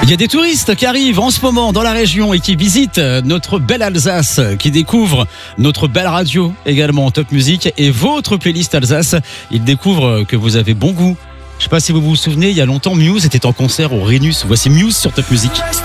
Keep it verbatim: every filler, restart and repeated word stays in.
Il y a des touristes qui arrivent en ce moment dans la région et qui visitent notre belle Alsace, qui découvrent notre belle radio également Top Music et votre playlist Alsace. Ils découvrent que vous avez bon goût. Je ne sais pas si vous vous souvenez, il y a longtemps, Muse était en concert au Rhenus. Voici Muse sur Top Music.